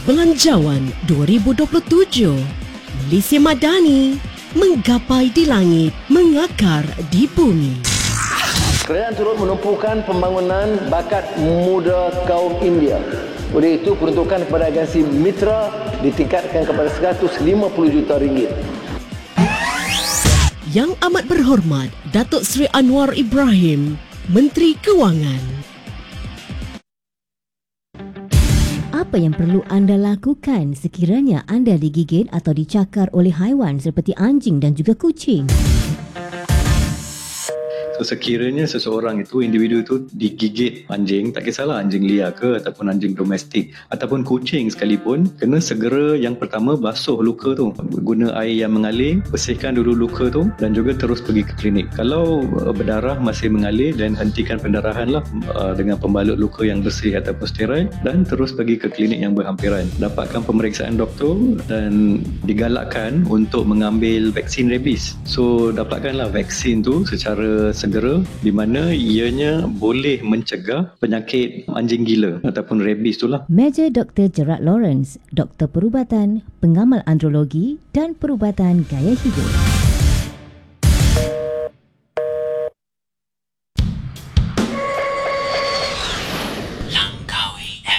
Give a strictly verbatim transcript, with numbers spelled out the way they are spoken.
Belanjawan dua ribu dua puluh tujuh. Malaysia Madani menggapai di langit, mengakar di bumi. Kerajaan turut menumpukan pembangunan bakat muda kaum India. Oleh itu, peruntukan kepada agensi mitra ditingkatkan kepada seratus lima puluh juta ringgit. Yang amat berhormat Datuk Seri Anwar Ibrahim, Menteri Kewangan. Apa yang perlu anda lakukan sekiranya anda digigit atau dicakar oleh haiwan seperti anjing dan juga kucing? So, sekiranya seseorang itu, individu itu digigit anjing, tak kisahlah anjing liar ke ataupun anjing domestik ataupun kucing sekalipun, kena segera yang pertama basuh luka tu, guna air yang mengalir, bersihkan dulu luka tu dan juga terus pergi ke klinik. Kalau uh, berdarah masih mengalir, dan hentikan pendarahan lah uh, dengan pembalut luka yang bersih ataupun steril, dan terus pergi ke klinik yang berhampiran. Dapatkan pemeriksaan doktor dan digalakkan untuk mengambil vaksin rabies. So dapatkanlah vaksin tu secara segera, di mana ianya boleh mencegah penyakit anjing gila ataupun rabies tu lah. Major Doktor Gerard Lawrence, Doktor Perubatan, Pengamal Andrologi dan Perubatan Gaya Hidup.